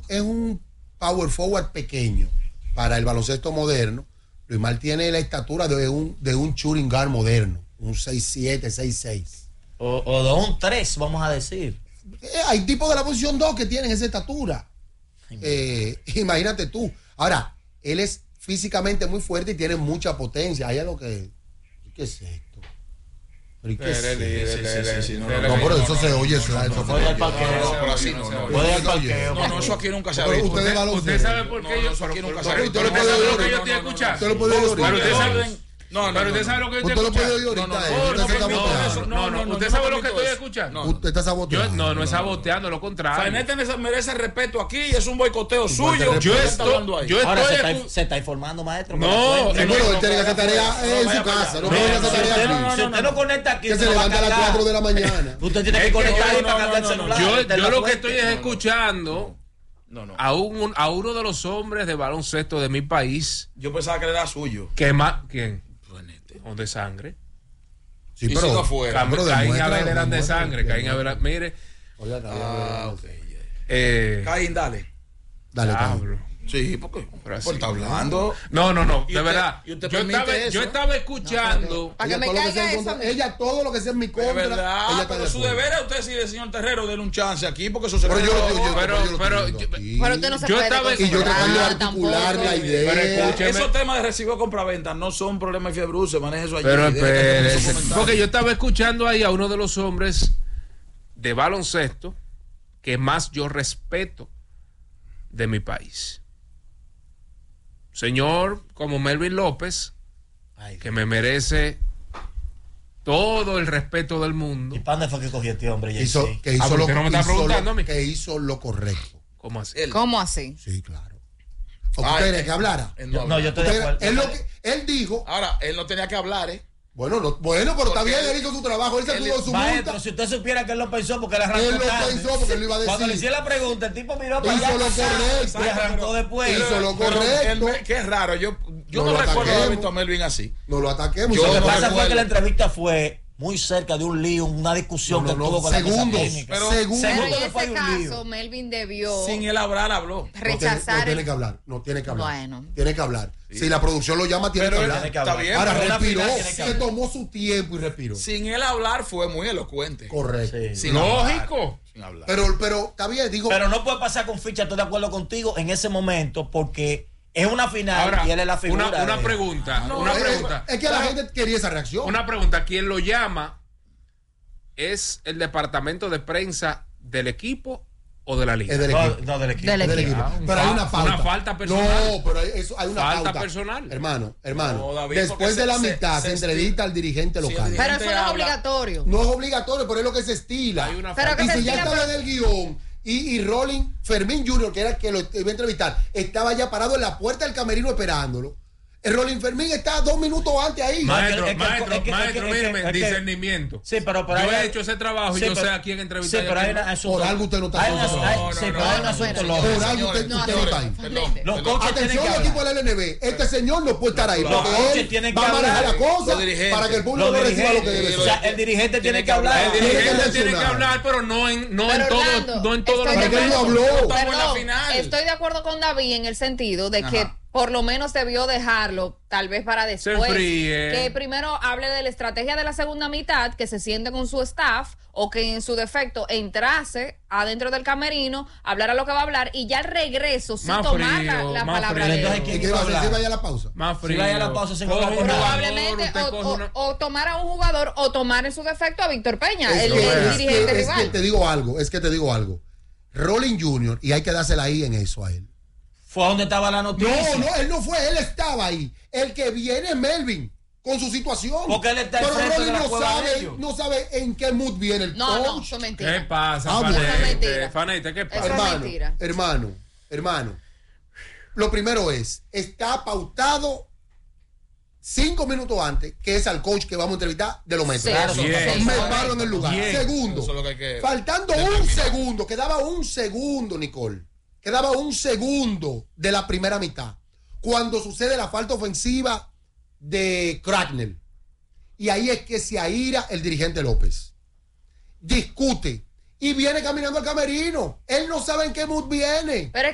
un power forward pequeño para el baloncesto moderno. Luis Mal tiene la estatura de un shooting guard moderno, un 6'7", 6'6". O de un 3, vamos a decir. Hay tipos de la posición 2 que tienen esa estatura. Imagínate tú. Ahora, él es físicamente muy fuerte y tiene mucha potencia. Hay algo que... ¿Qué es esto? No, pero eso se oye. Puede al parqueo. Puede al parqueo. No, eso aquí nunca se ha visto. Usted sabe por qué eso aquí nunca se ha visto. Usted sabe lo que yo estoy escuchando. Usted lo puede oír ahorita. Pero usted sabe lo que yo estoy Usted lo puede escuchando. oír ahorita. No, usted sabe lo que estoy escuchando. Usted está saboteando. No es saboteando, lo contrario. Fainete merece respeto aquí y es un boicoteo suyo. Ahora se está informando, maestro. No, él tiene que hacer tarea en su casa. No puede hacer tarea aquí. Si usted no conecta aquí, que se levanta a las 4 de la mañana. Usted tiene que conectar ahí para cargar el celular. Yo lo que estoy es escuchando a uno de los hombres de baloncesto de mi país. Yo pensaba que era suyo. ¿Quién? O de sangre. Sí, pero si no fuera. Caín y Abel eran de sangre. Caín y Abel, mire. Caín, dale. Dale. Sí, porque está hablando. No, de verdad. Yo estaba escuchando. Para que me caiga eso. Ella todo lo que sea en mi contra. Es verdad, ella pero su deber es usted decirle, señor Terrero, denle un chance aquí, porque eso se pero usted no se yo puede estaba y yo tratando de articular la idea. Esos temas de recibo compraventa no son problemas de fiebre, se maneja eso allí. Pero porque yo estaba escuchando ahí a uno de los hombres de baloncesto que más yo respeto de mi país. Señor como Melvin López, que me merece todo el respeto del mundo. ¿Y para dónde fue que cogió este hombre? Que hizo lo correcto. ¿Cómo así? ¿Cómo así? Sí, claro. ¿Usted quería que hablara? No, yo estoy de acuerdo. Él dijo. Ahora, él no tenía que hablar, Bueno, pero está bien, él hizo su trabajo, él se tuvo su maestro, multa. Si usted supiera que él lo pensó porque él arrancó. Él lo pensó porque él lo iba a decir. Cuando le hicieron la pregunta, el tipo miró para allá. Hizo lo correcto. Y arrancó después. Hizo lo correcto. Que es raro, yo no recuerdo haber visto a Melvin así. No lo ataquemos. Lo que pasa fue que la entrevista fue muy cerca de un lío, una discusión que tuvo con la mesa técnica. Pero en ese caso, Melvin debió. Sin él hablar, habló. Rechazar. No tiene que hablar. Bueno. Tiene que hablar. Si la producción lo llama, tiene que hablar. Está bien. Ahora respiró, se tomó su tiempo y respiró. Sin él hablar fue muy elocuente. Correcto. Lógico. Sin hablar. Pero está bien, digo. Pero no puede pasar con ficha, estoy de acuerdo contigo en ese momento, porque es una final. Ahora, y él es la figura. Una pregunta. Es que la gente quería esa reacción. Una pregunta. ¿Quién lo llama es el departamento de prensa del equipo o de la liga? Es del equipo. No, del equipo. Del equipo. Pero hay una falta. Una falta personal. No, pero hay una falta personal. Hermano. No, David, después de la mitad se entrevista al dirigente local. Pero eso no es obligatorio. No es obligatorio, pero es lo que se estila. Pero y si ya estaba en el guión y Rolling Fermín Jr., que era el que lo iba a entrevistar, estaba ya parado en la puerta del camerino esperándolo. El Rolling Fermín está 2 minutos antes ahí. Maestro, míreme, discernimiento. Sí, pero yo he hecho ese trabajo y yo sé a quién entrevistar. Sí, pero hay una por algo usted no está haciendo eso. Sí, pero hay un asunto lógico. Por algo usted no está ahí. Atención al equipo del LNB. Este señor no puede estar ahí. Los coaches tienen que va a manejar la cosa para que el público no reciba lo que debe ser. O sea, el dirigente tiene que hablar. El dirigente tiene que hablar, pero no en todo ¿Para qué no habló? Estoy de acuerdo con David en el sentido de que por lo menos debió dejarlo, tal vez para después. Que primero hable de la estrategia de la segunda mitad, que se siente con su staff, o que en su defecto entrase adentro del camerino, hablara lo que va a hablar, y ya al regreso, sí tomar la palabra de él. ¿Y qué va a hacer? ¿Si vaya a la pausa? Más frío. Si vaya a la pausa sin jugar. Probablemente o tomar a un jugador, o tomar en su defecto a Víctor Peña, el dirigente rival. Es que te digo algo. Rolling Jr., y hay que dársela ahí en eso a él. Fue donde estaba la noticia. No, él no fue, él estaba ahí. El que viene es Melvin con su situación. Porque él está pero Rolling no sabe en qué mood viene el coach. No, eso es mentira. ¿Qué pasa, Fanete? ¿Qué pasa? Eso es mentira. Hermano. Lo primero está pautado 5 minutos antes, que es al coach que vamos a entrevistar de los metros. Me paro en el lugar. Segundo, faltando un segundo, quedaba un segundo, Nicole. Quedaba un segundo de la primera mitad, cuando sucede la falta ofensiva de Cracknell. Y ahí es que se aira el dirigente López. Discute y viene caminando al camerino. Él no sabe en qué mood viene. Pero